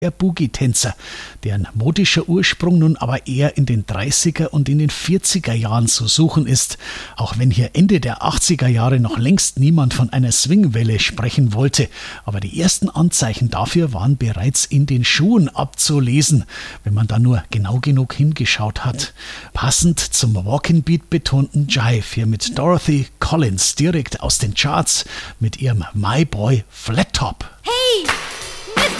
Der Boogie-Tänzer, deren modischer Ursprung nun aber eher in den 30er und in den 40er Jahren zu suchen ist, auch wenn hier Ende der 80er Jahre noch längst niemand von einer Swingwelle sprechen wollte. Aber die ersten Anzeichen dafür waren bereits in den Schuhen abzulesen, wenn man da nur genau genug hingeschaut hat. Passend zum Walking-Beat betonten Jive hier mit Dorothy Collins direkt aus den Charts mit ihrem My Boy Flat Top.